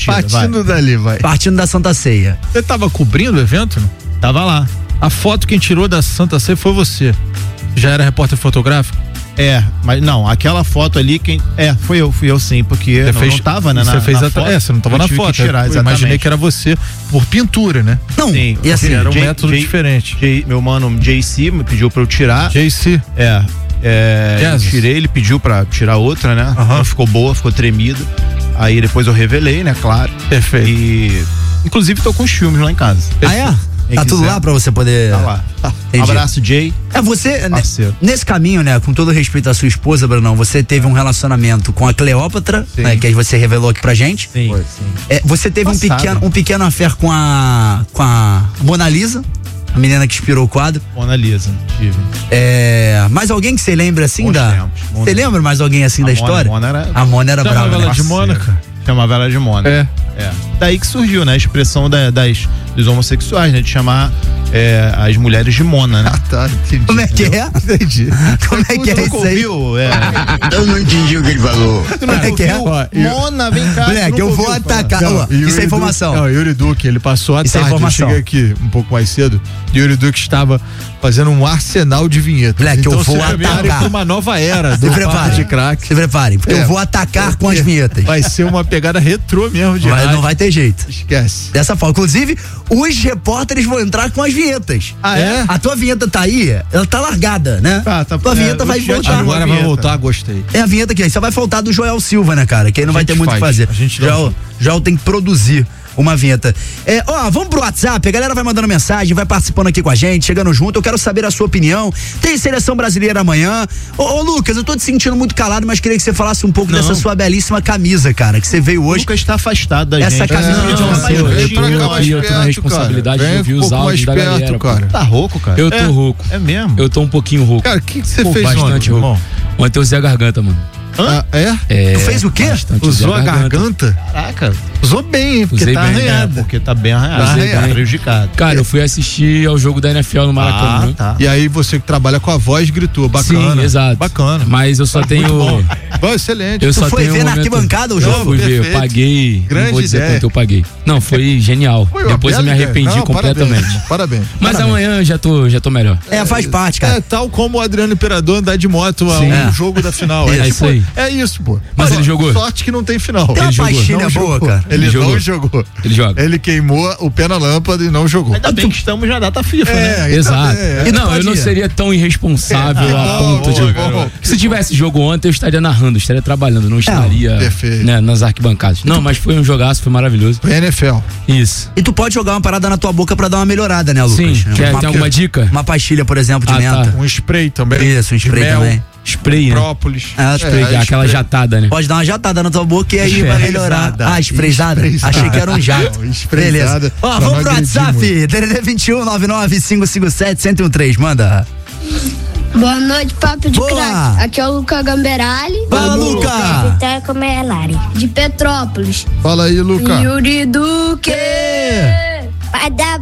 partida. Partindo dali, vai. Partindo da Santa Ceia. Você tava cobrindo o evento? Não? Tava lá. A foto quem tirou da Santa Ceia foi você. Já era repórter fotográfico? Mas não, aquela foto ali, fui eu sim, porque não tava, né? Você fez foto. Você não tava na foto. Tirar, eu imaginei que era você por pintura, né? Não, sim, e assim, era um método diferente. Meu mano JC me pediu pra eu tirar. JC? Eu tirei, ele pediu pra tirar outra, né? Não ficou boa, ficou tremida. Aí depois eu revelei, né? Claro. Perfeito. E inclusive tô com os filmes lá em casa. Tá tudo lá pra você poder... Tá lá. Entendi. Abraço, Jay. Você, nesse caminho, né, com todo respeito à sua esposa, Brunão, você teve um relacionamento com a Cleópatra, né, que você revelou aqui pra gente. Sim. Você teve um pequeno affair com a Mona Lisa, a menina que inspirou o quadro. Mona Lisa, tive. Mais alguém que você lembra assim Você lembra mais alguém assim da história? A Mona era brava, né? Chamava ela de Mônica. Chamava ela de Mona. Daí que surgiu, né, a expressão dos homossexuais, né, de chamar as mulheres de Mona, né? Tá, entendi. Como é que é? Entendi. Como é que é isso aí? Eu não entendi o que ele falou. Como é que é? Mona, vem cá. Moleque, eu vou atacar. Isso é informação. Não, Yuri Duque, ele passou a tarde, eu cheguei aqui um pouco mais cedo, e Yuri Duque estava fazendo um arsenal de vinhetas. Moleque, então, eu vou atacar. Uma nova era do Papo de Crack. Se preparem, porque eu vou atacar com as vinhetas. Vai ser uma pegada retrô mesmo de rádio. Não vai ter jeito. Esquece. Dessa forma. Inclusive, os repórteres vão entrar com as vinhetas. A tua vinheta tá aí, ela tá largada, né? Tua vinheta vai voltar. Agora vai voltar, gostei. A vinheta aqui, aí só vai faltar do Joel Silva, né, cara? Que aí não vai ter muito o que fazer. Joel tem que produzir uma vinheta. Vamos pro WhatsApp, a galera vai mandando mensagem, vai participando aqui com a gente, chegando junto, eu quero saber a sua opinião. Tem seleção brasileira amanhã. Ô Lucas, eu tô te sentindo muito calado, mas queria que você falasse um pouco dessa sua belíssima camisa, cara, que você veio hoje. O Lucas está afastado da gente. Essa camisa de eu tô na responsabilidade de ouvir os áudios da galera. Cara. Tá rouco, cara? Eu tô rouco. É mesmo? Eu tô um pouquinho rouco. Cara, o que você fez bastante rouco. Ontem eu usei a garganta, mano. Tu fez o quê? Usou a garganta? Caraca. Usou bem, hein? Porque Usei tá bem, arranhado. Porque tá bem arranhado. Prejudicado. Cara, eu fui assistir ao jogo da NFL no Maracanã. Tá. E aí você que trabalha com a voz gritou, bacana. Sim, exato. Bacana. Mas eu só tenho... Excelente. Eu só foi ver na arquibancada o jogo? Eu fui ver, eu paguei. Grande não vou dizer ideia. quanto eu paguei. Não, foi genial. Depois eu me arrependi completamente. Parabéns. Mas amanhã eu já tô melhor. Faz parte, cara. Tal como o Adriano Imperador andar de moto a um jogo da final. É isso aí. É isso, pô. Mas ele jogou. Sorte que não tem final. Tem uma pastilha boa, cara. Ele não jogou. Ele joga. Ele queimou o pé na lâmpada e não jogou. Ainda bem que estamos na data FIFA, né? Exato. Não, eu não seria tão irresponsável a ponto de... Se tivesse jogo ontem, eu estaria narrando, estaria trabalhando, não estaria nas arquibancadas. Não, mas foi um jogaço, foi maravilhoso. Foi NFL. Isso. E tu pode jogar uma parada na tua boca pra dar uma melhorada, né, Lucas? Sim. Tem alguma dica? Uma pastilha, por exemplo, de menta. Um spray também. Isso, um spray também. Spray, né? Própolis. Spray, aquela jatada, né? Pode dar uma jatada na tua boca e aí vai melhorar. Sprayzada? Achei que era um jato. Beleza. Vamos pro WhatsApp. DDD 21 99557 1013. Manda. Boa noite, Papo de Crack. Aqui é o Luca Gamberali. Fala, Luca. Vitória Comelari, de Petrópolis. Fala aí, Luca. Yuri Duque. Pai da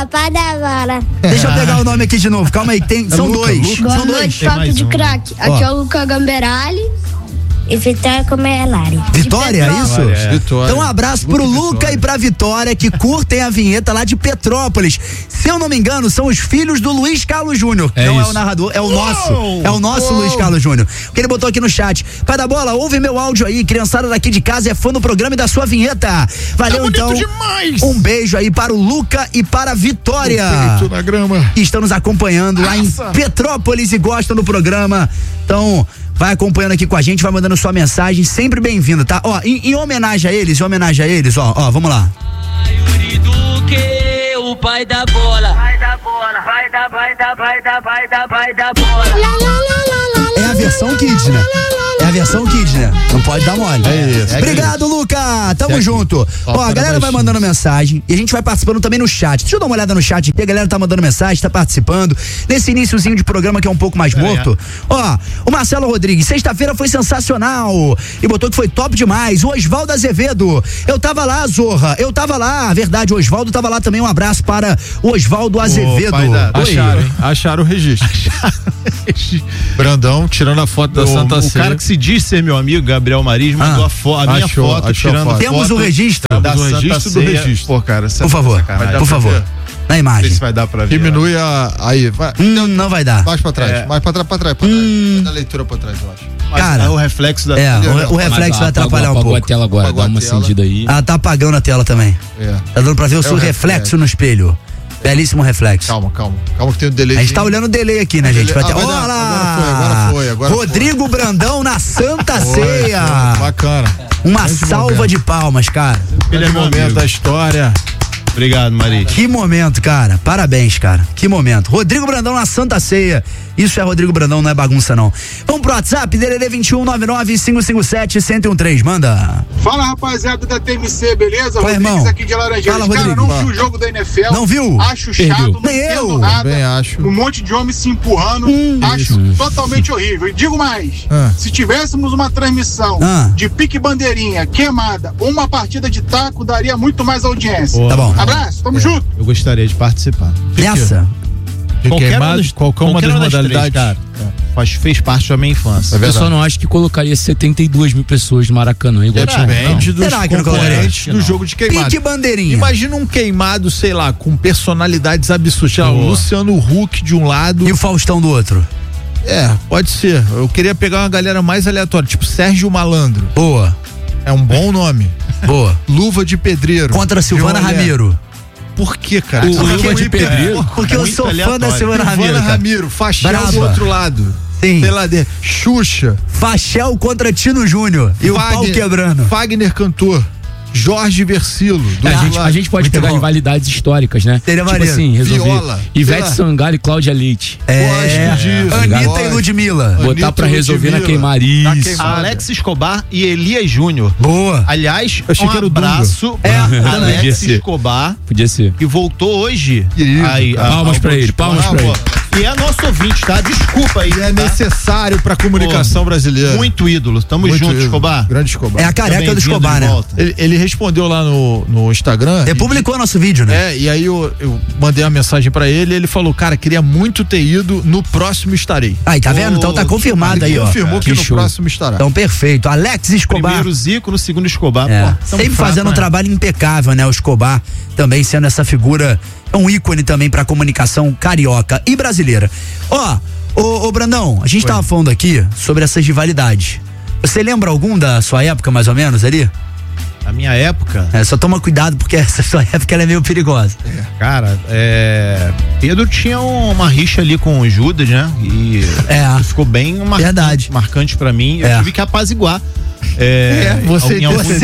bola. Deixa eu pegar o nome aqui de novo. Calma aí, são dois. Boa noite, Papo de Crack. Aqui é o Luca Gamberali. E Vitória Comelari. Vitória, é isso? Vitória. Então um abraço pro Luca e pra Vitória, que curtem a vinheta lá de Petrópolis. Se eu não me engano, são os filhos do Luiz Carlos Júnior. Não é o narrador, é o nosso. É o nosso Luiz Carlos Júnior. Que ele botou aqui no chat. Pai da bola, ouve meu áudio aí. Criançada daqui de casa é fã do programa e da sua vinheta. Valeu, tá então. Demais. Um beijo aí para o Luca e para a Vitória. Na grama. Que estão nos acompanhando lá em Petrópolis e gostam do programa. Então, vai acompanhando aqui com a gente, vai mandando sua mensagem, sempre bem-vindo, tá? Em homenagem a eles, vamos lá. Yuri Duque, o pai da bola. Vai da bola. É a versão Kids, né? Não pode dar mole. É isso. Obrigado, Luca. Tamo junto. A galera vai mandando mensagem e a gente vai participando também no chat. Deixa eu dar uma olhada no chat aqui. A galera tá mandando mensagem, tá participando. Nesse iniciozinho de programa que é um pouco mais morto. O Marcelo Rodrigues, sexta-feira foi sensacional. E botou que foi top demais. O Osvaldo Azevedo. Eu tava lá, Zorra. Eu tava lá. Verdade, o Osvaldo tava lá também. Um abraço para o Osvaldo Azevedo. Acharam o registro. Brandão tirando a foto da Santa Ceia. O cara que se diz ser meu amigo, Gabriel Maris, mandou a minha foto tirando foto. Temos o registro da Santa Ceia. Pô, cara, por favor, por favor. Na imagem. Não sei se vai dar pra ver. Diminui aí. Vai. Não vai dar. Mais pra trás. Mais pra trás. Da leitura pra trás, eu acho. Mas cara, o reflexo da o reflexo vai atrapalhar um pouco. Apagou a tela agora, dá uma acendida aí. Ah, tá apagando a tela também. Tá dando pra ver o seu reflexo no espelho. Belíssimo reflexo. Calma que tem o delay. A gente tá olhando o delay aqui, né, gente? Olha lá! Agora Rodrigo foi. Brandão na Santa Ceia. Bacana. Uma salva de palmas, cara. Aquele momento da história. Obrigado, Maria. Que momento, cara. Parabéns, cara. Que momento. Rodrigo Brandão na Santa Ceia. Isso é Rodrigo Brandão, não é bagunça, não. Vamos pro WhatsApp, DDD 2199-557-1013. Manda. Fala, rapaziada da TMC, beleza? Oi, irmão. Aqui de Laranjeiras. Fala, cara, não vi o jogo da NFL. Não viu? Acho chato, não entendo nada. Bem, acho. Um monte de homens se empurrando. Acho totalmente horrível. E digo mais, se tivéssemos uma transmissão de pique bandeirinha, queimada, ou uma partida de taco, daria muito mais audiência. Tá bom. Abraço, tamo junto. Eu gostaria de participar. Nessa? Qualquer uma das modalidades, cara. Fez parte da minha infância. Eu só não acho que colocaria 72 mil pessoas no Maracanã. Depende dos concorrentes do jogo de queimado. Pique bandeirinha. Imagina um queimado, sei lá, com personalidades absurdas. O Luciano Huck de um lado. E o Faustão do outro. Pode ser. Eu queria pegar uma galera mais aleatória, tipo Sérgio Malandro. Boa. É um bom nome. Boa. Luva de Pedreiro. Contra Silvana Ramiro. Por que, cara? Luva de Pedreiro. Porque eu sou fã da Silvana Ramiro. Silvana Ramiro, Fachel do outro lado. Sim. Sei lá, Xuxa. Fachel contra Tino Júnior. E o pau quebrando. Fagner Cantor. Jorge Versilo. A gente pode pegar rivalidades históricas, né? Seria tipo maneiro. assim, resolver. Viola. Ivete Sangalo e Cláudia Leite. Gosto disso. Anitta e Ludmilla. Botar pra resolver na queimarice. Alex Escobar e Elias Júnior. Boa. Aliás, um abraço Alex Escobar. Podia ser. Que voltou hoje. Palmas pra ele. E é nosso ouvinte, tá? Desculpa aí. É necessário pra comunicação brasileira. Muito ídolo. Tamo junto, Escobar. Grande Escobar. É a careca do Escobar, né? Ele respondeu lá no Instagram. Ele publicou nosso vídeo, né? E aí eu mandei uma mensagem pra ele e ele falou, cara, queria muito ter ido, no próximo estarei. Aí, tá vendo? Então tá confirmado aí, ó. Confirmou que no próximo estará. Então, perfeito. Alex Escobar. Primeiro Zico, no segundo Escobar. Sempre fazendo um trabalho impecável, né? O Escobar também sendo essa figura, um ícone também pra comunicação carioca e brasileira. Ô Brandão, a gente tava falando aqui sobre essas rivalidades. Você lembra algum da sua época, mais ou menos, ali? A minha época? Só toma cuidado porque essa sua época ela é meio perigosa. Cara, Pedro tinha uma rixa ali com o Judas, né? E ficou bem marcante pra mim. Eu tive que apaziguar. Você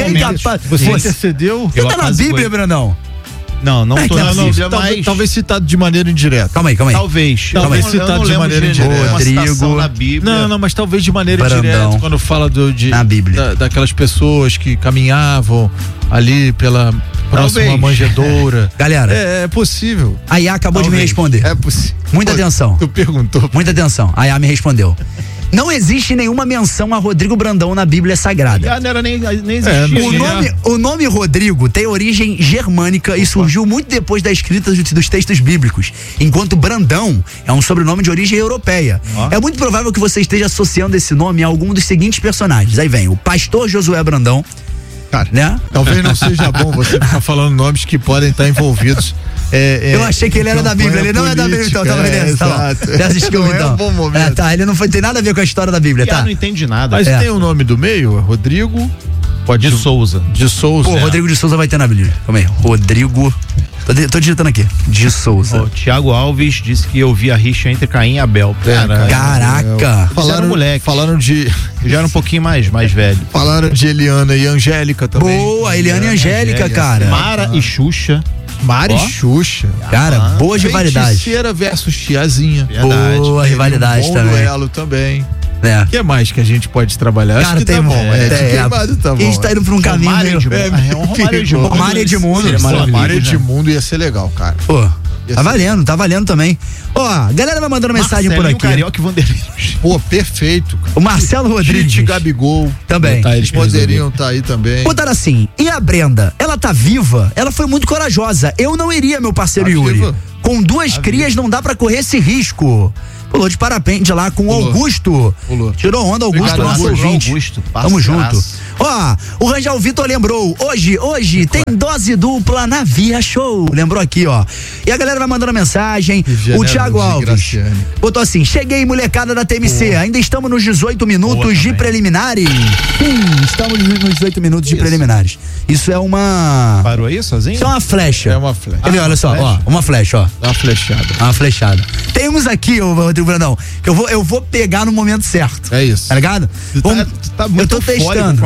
intercedeu? Você tá na Bíblia, Brandão? Não tô na Bíblia, mas... Talvez citado de maneira indireta. Calma aí. Talvez citado de maneira indireta. Rodrigo. Na Bíblia. Não, mas talvez de maneira indireta. Quando fala na Bíblia. Daquelas pessoas que caminhavam ali pela próxima manjedoura. Galera. É possível. A Iá acabou de me responder. É possível. Muita atenção. Tu perguntou. Muita atenção. A Iá me respondeu. Não existe nenhuma menção a Rodrigo Brandão na Bíblia Sagrada. Não era nem existia. O nome Rodrigo tem origem germânica e surgiu muito depois da escrita dos textos bíblicos, enquanto Brandão é um sobrenome de origem europeia. É muito provável que você esteja associando esse nome a algum dos seguintes personagens. Aí vem o pastor Josué Brandão. Cara, né? Talvez não seja bom você ficar falando nomes que podem estar envolvidos. Eu achei que ele era da Bíblia, ele não é da Bíblia, então, tá vendo? Tá assistiu, então. É um bom momento. Ele não tem nada a ver com a história da Bíblia, tá? Não entende nada. Mas tem o nome do meio? Rodrigo? De Souza. De Souza. Pô, Rodrigo de Souza vai ter na Bíblia. Calma aí. Rodrigo. Tô digitando aqui. De Souza. O Thiago Alves disse que eu vi a rixa entre Caim e Abel. Caraca. Falaram de. Eu já era um pouquinho mais velho. Falaram de Eliana e Angélica também. Boa, Eliana e Angélica, cara. Mara e Xuxa. Mara e Xuxa. Cara, boa rivalidade. Feiticeira versus Tiazinha. Verdade. Boa rivalidade também. Duelo também. O que mais que a gente pode trabalhar? Cara, acho que tem tá bom. Queimado tá bom. A gente tá indo pra um caminho meio... Romário Edmundo ia ser legal, cara. Pô, tá valendo também. Galera vai mandando mensagem por aqui. Carioca e Vanderlei. Pô, perfeito, cara. O Marcelo Rodrigues. Tite, Gabigol. Também. Poderiam tá aí também. Botaram assim, e a Brenda? Ela tá viva? Ela foi muito corajosa. Eu não iria, meu parceiro Yuri. Com 2 crias não dá pra correr esse risco. Pulou de parapente lá com o Augusto. Tirou onda, Augusto, nosso ouvinte. Augusto, tamo junto. Ó, o Rangel Vitor lembrou, hoje tem dose dupla na Via Show. Lembrou aqui, ó. E a galera vai mandando mensagem. O Thiago Alves botou assim: cheguei, molecada da TMC. Ainda estamos nos 18 minutos de preliminares. Estamos nos 18 minutos de preliminares. Isso é uma... Parou aí sozinho? Isso é uma flecha. É uma flecha. Olha só, ó, uma flecha, ó. Uma flechada. Uma flechada. Tem uns aqui, Rodrigo Brandão, que eu vou pegar no momento certo. É isso. Tá ligado? Eu tô testando.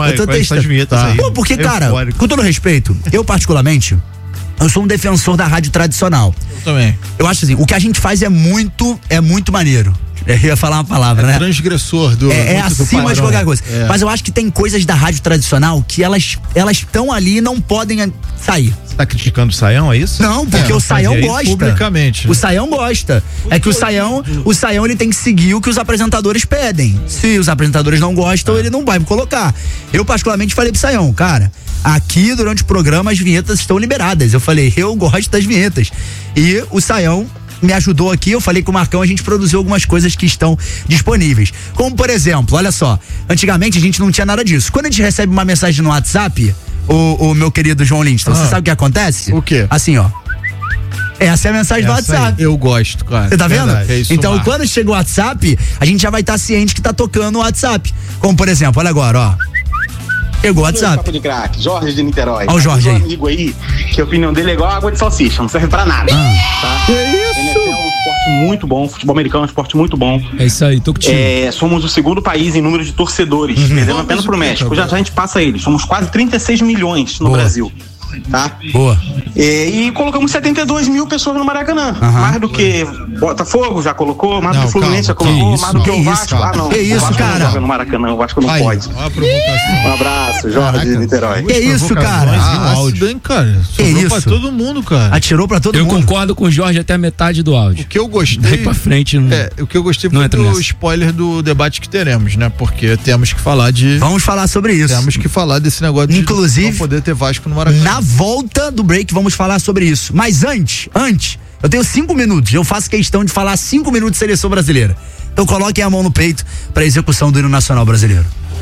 Pô, porque, cara, com todo respeito, eu particularmente, eu sou um defensor da rádio tradicional. Eu também. Eu acho assim, o que a gente faz é muito maneiro. Eu ia falar uma palavra, né? Transgressor do. É acima de qualquer coisa. Mas eu acho que tem coisas da rádio tradicional que elas estão ali e não podem sair. Você tá criticando o Saião, é isso? Não, porque o Saião gosta. Publicamente. O Saião gosta. É que o Saião ele tem que seguir o que os apresentadores pedem. Se os apresentadores não gostam, ele não vai colocar. Eu particularmente falei pro Saião, cara, aqui durante o programa as vinhetas estão liberadas. Eu falei, eu gosto das vinhetas. E o Saião me ajudou aqui, eu falei com o Marcão, a gente produziu algumas coisas que estão disponíveis. Como, por exemplo, olha só, antigamente a gente não tinha nada disso. Quando a gente recebe uma mensagem no WhatsApp, o meu querido João Lindston, você sabe o que acontece? O quê? Assim, ó. Essa é a mensagem do WhatsApp. Eu gosto, cara. Você tá vendo? Então, quando chega o WhatsApp, a gente já vai estar ciente que tá tocando o WhatsApp. Como, por exemplo, olha agora, ó. Pegou o WhatsApp. Papo de craque, Jorge de Niterói. Olha o Jorge aí. Um amigo aí, que a opinião dele é igual água de salsicha, não serve pra nada. Tá? Que isso? NFL é um esporte muito bom, futebol americano é um esporte muito bom. É isso aí, tô contigo. Somos o segundo país em número de torcedores, perdendo apenas pro México. Já a gente passa eles, somos quase 36 milhões no Brasil. Tá? Boa. E colocamos 72 mil pessoas no Maracanã. Mais do que Botafogo já colocou, mais do que o Fluminense já colocou, mais do que o Vasco. Que isso, Vasco cara? não joga no Maracanã, o Vasco não pode. Um abraço, Jorge de Niterói. Que isso, cara? Cara. Sobrou pra todo mundo, cara. Atirou pra todo mundo. Eu concordo com o Jorge até a metade do áudio. O que eu gostei. Daí pra frente. O que eu gostei foi do spoiler do debate que teremos, né? Porque temos que falar de. Vamos falar sobre isso. Temos que falar desse negócio de não poder ter Vasco no Maracanã. Na volta do break vamos falar sobre isso. Mas antes, eu tenho 5 minutos. Eu faço questão de falar 5 minutos de seleção brasileira. Então coloquem a mão no peito para execução do hino nacional brasileiro.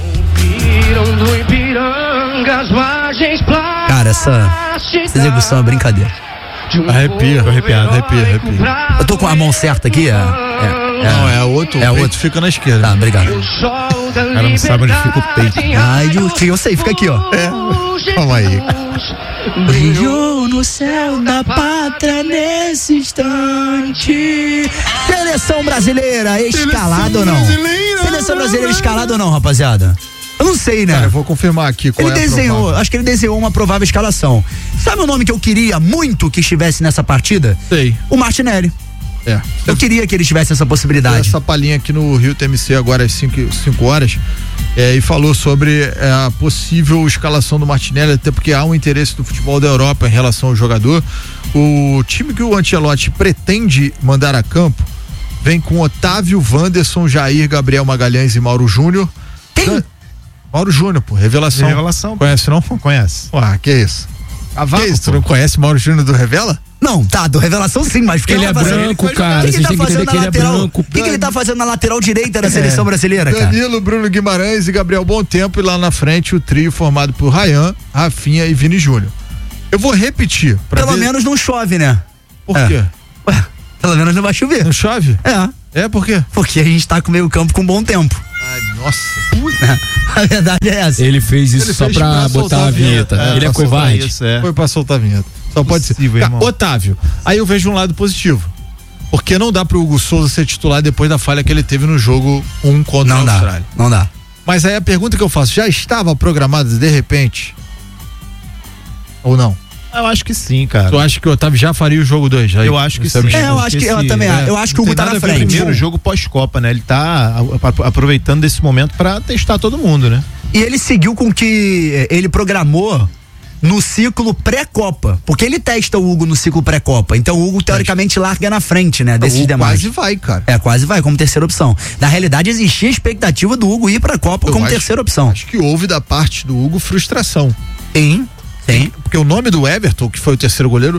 Cara, essa execução é brincadeira. Arrepia, tô arrepiado. Eu tô com a mão certa aqui? Não, é outro. É outro. Fica na esquerda. Tá, obrigado. O cara não sabe onde fica o peito. Ai, eu sei, fica aqui, ó. Calma aí. Brilhou no céu da pátria nesse instante. Seleção brasileira escalada ou não? Seleção brasileira escalada ou não, rapaziada? Eu não sei, né? Cara, eu vou confirmar aqui qual acho que ele desenhou uma provável escalação. Sabe o nome que eu queria muito que estivesse nessa partida? Sei. O Martinelli. Eu queria que ele tivesse essa possibilidade. Essa palhinha aqui no Rio TMC agora às 5 horas e falou sobre a possível escalação do Martinelli, até porque há um interesse do futebol da Europa em relação ao jogador. O time que o Ancelotti pretende mandar a campo vem com Otávio, Wanderson, Jair, Gabriel Magalhães e Mauro Júnior. Quem? Mauro Júnior, pô, revelação. Conhece não? Conhece. Que isso? Que isso? Tu não conhece Mauro Júnior do Revela? Não, tá, do Revelação sim, mas ele é branco, cara. O que ele tá fazendo na lateral? O que ele tá fazendo na lateral direita da seleção brasileira, cara? Danilo, Bruno Guimarães e Gabriel Bom Tempo, e lá na frente o trio formado por Ryan, Rafinha e Vini Júnior. Eu vou repetir. Pelo menos não chove, né? Por quê? Pelo menos não vai chover. Não chove? Por quê? Porque a gente tá com meio campo com bom tempo. Ai, nossa. A verdade é essa. Ele fez isso só pra botar a vinheta. Ele é covarde. Foi pra soltar a vinheta. Só pode ser. Otávio, aí eu vejo um lado positivo. Porque não dá pro Hugo Souza ser titular depois da falha que ele teve no jogo 1 contra a Austrália. Não dá. Mas aí a pergunta que eu faço, já estava programada de repente? Ou não? Eu acho que sim, cara. Tu acha que o Otávio já faria o jogo 2? Eu acho que sim. Eu acho que o Hugo tá na frente. O primeiro jogo pós-Copa, né? Ele tá aproveitando desse momento pra testar todo mundo, né? E ele seguiu com o que ele programou no ciclo pré-Copa, porque ele testa o Hugo no ciclo pré-Copa, então o Hugo teoricamente larga na frente, né, desses demais. Quase vai, cara. Quase vai, como terceira opção. Na realidade existia a expectativa do Hugo ir pra Copa como terceira opção. Acho que houve da parte do Hugo frustração. Sim. Porque o nome do Everton, que foi o terceiro goleiro,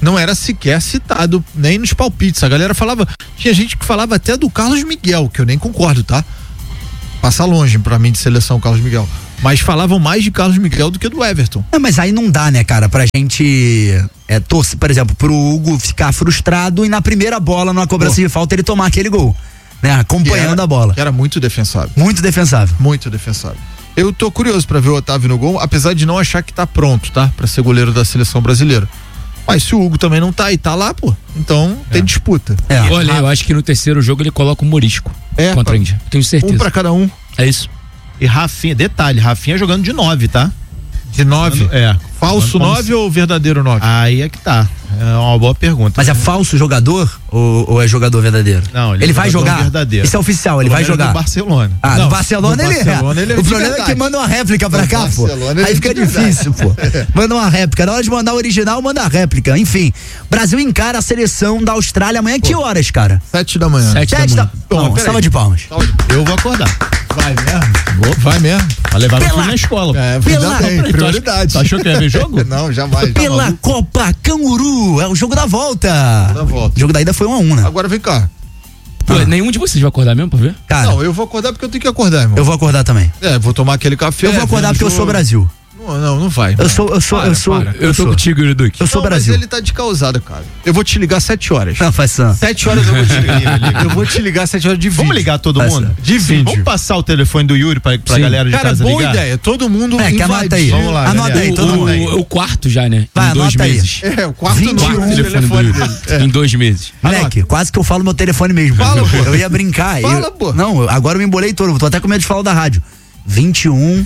não era sequer citado nem nos palpites. A galera falava, tinha gente que falava até do Carlos Miguel, que eu nem concordo, tá? Passa longe pra mim de seleção Carlos Miguel. Mas falavam mais de Carlos Miguel do que do Everton. Mas aí não dá, né, cara, pra gente torcer, por exemplo, pro Hugo ficar frustrado e na primeira bola, numa cobrança de falta, ele tomar aquele gol, né, acompanhando a bola. Era muito defensável. Muito defensável. Muito defensável. Eu tô curioso pra ver o Otávio no gol, apesar de não achar que tá pronto, tá? Pra ser goleiro da seleção brasileira. Mas se o Hugo também não tá e tá lá, pô, então tem disputa. Olha, eu acho que no terceiro jogo ele coloca o Morisco contra a Índia. Tenho certeza. Um pra cada um. É isso. E Rafinha, detalhe, Rafinha jogando de 9, tá? De 9? Falso 9 ou verdadeiro 9? Aí é que tá. É uma boa pergunta. Mas é falso jogador ou é jogador verdadeiro? Não, ele vai jogar. Verdadeiro. Isso é oficial, ele vai jogar. No Barcelona. No Barcelona ele é. O problema é que manda uma réplica pra cá, pô. Aí fica difícil, pô. Manda uma réplica. Na hora de mandar o original, manda a réplica. Enfim, Brasil encara a seleção da Austrália amanhã. Que horas, cara? 7 da manhã. 7 da manhã. Não, salva de palmas. Eu vou acordar. Vai mesmo? Vai mesmo. Vai levar meu filho na escola. Prioridade. Tu achou que ia ver jogo? Não, jamais. Pela Copa Canguru. É o jogo da volta. O jogo da ida foi 1-1, né? Agora vem cá. Pô, nenhum de vocês vai acordar mesmo pra ver? Cara, não, eu vou acordar porque eu tenho que acordar, irmão. Eu vou acordar também. Vou tomar aquele café. Eu vou acordar porque eu sou Brasil. Não vai. Eu tô contigo, Iriduque. Eu sou Brasil. Mas ele tá de causada, cara. Eu vou te ligar 7 horas. Não, faz isso. 7 horas eu vou te ligar. Eu vou te ligar 7 horas de vídeo. Vamos ligar todo mundo? De vídeo. Vamos passar o telefone do Yuri pra galera de casa ligar? Cara, boa ideia. Todo mundo que anota aí. Vamos lá. Anota aí, todo mundo. O quarto já, né? Vai, em 2 meses. O quarto 21 telefone dele. Em 2 meses. Moleque, quase que eu falo meu telefone mesmo. Fala, pô. Eu ia brincar. Pô. Não, agora eu me embolei todo. Tô até com medo de falar da rádio. 21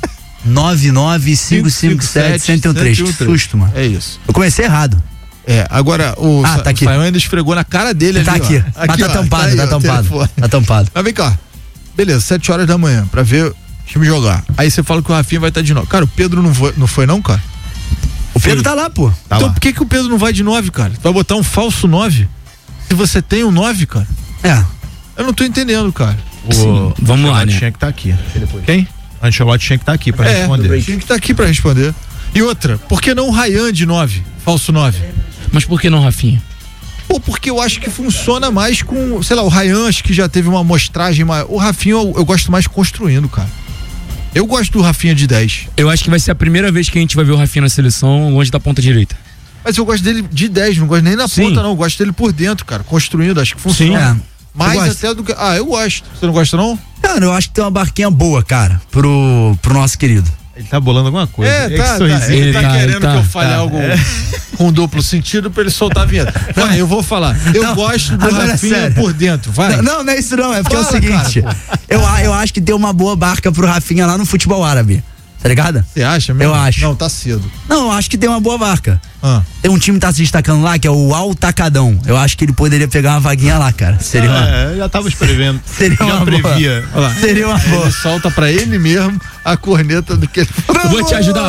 99557-1013. Que susto, mano. É isso. Eu comecei errado. Agora o tá aqui. Saião ainda esfregou na cara dele tá ali. Aqui. Mas tá tampado, tá tampado. Mas vem cá. Beleza, 7 horas da manhã, pra ver o time jogar. Aí você fala que o Rafinha vai estar de 9. Cara, o Pedro não foi não, cara? O Pedro tá lá, pô. Então por que o Pedro não vai de 9, cara? Tu vai botar um falso 9? Se você tem um 9, cara? Eu não tô entendendo, cara. Vamos lá, né? Tinha que estar aqui. Quem? Ancelotti tinha que estar aqui pra responder. Tinha que estar aqui pra responder. E outra, por que não o Ryan de 9? Falso 9? Mas por que não Rafinha? Pô, porque eu acho que funciona mais com, sei lá, o Ryan acho que já teve uma amostragem maior. O Rafinha eu gosto mais construindo, cara. Eu gosto do Rafinha de 10. Eu acho que vai ser a primeira vez que a gente vai ver o Rafinha na seleção longe da ponta direita. Mas eu gosto dele de 10, não gosto nem na ponta não, eu gosto dele por dentro, cara, construindo, acho que funciona. Mais até do que... eu gosto. Você não gosta não? Cara, eu acho que tem uma barquinha boa, cara, pro nosso querido. Ele tá bolando alguma coisa. Ele tá querendo que eu fale algo com duplo sentido pra ele soltar a vinheta. Vai, eu vou falar. Eu gosto do Rafinha por dentro, vai. Não é isso não, é porque é o seguinte, cara, eu acho que tem uma boa barca pro Rafinha lá no futebol árabe. Tá ligado? Você acha mesmo? Eu acho. Não, tá cedo. Não, eu acho que tem uma boa barca. Tem um time que tá se destacando lá, que é o Al Tacadão. Eu acho que ele poderia pegar uma vaguinha lá, cara. Seria uma... já tava escrevendo. Seria uma previa. Seria uma boa. Ele solta pra ele mesmo a corneta do que ele falou. Vou te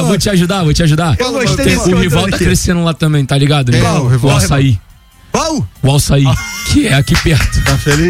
ajudar. Eu gostei O rival tá crescendo lá também, tá ligado? O Açaí. Qual? O Açaí, que é aqui perto. Tá feliz?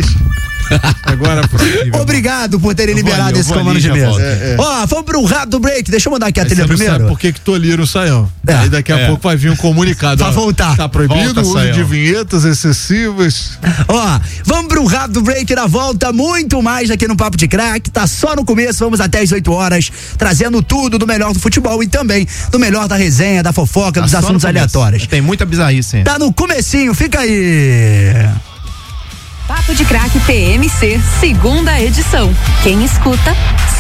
Agora obrigado por terem liberado esse comando de mesa. Vamos pro rápido break. Deixa eu mandar aqui a trilha primeiro. Sabe por que Tolira o Saião? Aí daqui a pouco vai vir um comunicado. Pra voltar. Tá proibido o uso de vinhetas excessivas. Vamos pro rápido break. Na volta, muito mais aqui no Papo de Crack. Tá só no começo, vamos até as 8 horas, trazendo tudo do melhor do futebol e também do melhor da resenha, da fofoca, dos assuntos aleatórios. Tem muita bizarrice, hein? Tá no comecinho, fica aí. Papo de Crack PMC, segunda edição. Quem escuta